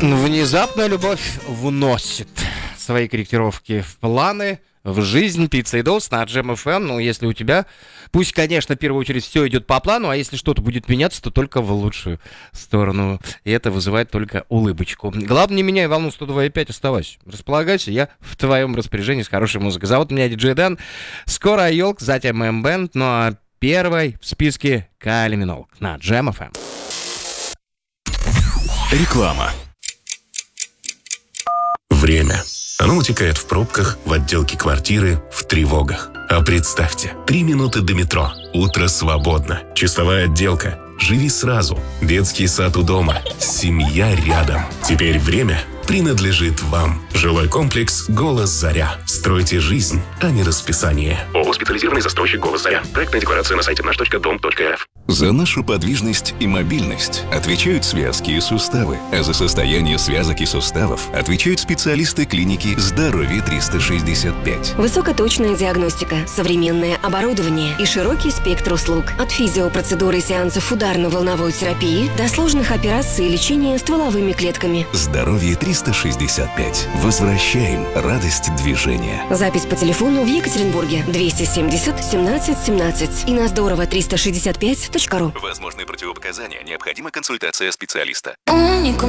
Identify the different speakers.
Speaker 1: Внезапно любовь вносит свои корректировки в планы, в жизнь. Пицца и Дос на Джем ФМ. Ну, если у тебя, пусть, конечно, в первую очередь все идет по плану, а если что-то будет меняться, то только в лучшую сторону. И это вызывает только улыбочку. Главное, не меняй волну 102,5, оставайся. Располагайся, я в твоем распоряжении с хорошей музыкой. Зовут меня Диджей Дэн. Скоро Айолк, затем М-бенд, ну а первой в списке Кайли Миноуг на Джем ФМ.
Speaker 2: Реклама. Время. Оно утекает в пробках, в отделке квартиры, в тревогах. А представьте, 3 минуты до метро. Утро свободно. Чистовая отделка. Живи сразу. Детский сад у дома. Семья рядом. Теперь время принадлежит вам. Жилой комплекс «Голос Заря». Стройте жизнь, а не расписание. ООО «Специализированный застройщик «Голос Заря». Проектная декларация на сайте наш.дом.рф.
Speaker 3: За нашу подвижность и мобильность отвечают связки и суставы, а за состояние связок и суставов отвечают специалисты клиники «Здоровье 365».
Speaker 4: Высокоточная диагностика, современное оборудование и широкий спектр услуг. От физиопроцедуры и сеансов ударно-волновой терапии до сложных операций и лечения стволовыми клетками.
Speaker 3: «Здоровье 365». Возвращаем радость движения.
Speaker 4: Запись по телефону в Екатеринбурге 270 17 17 и на здорово 365.ру.
Speaker 3: Возможны противопоказания. Необходима консультация специалиста.
Speaker 5: Único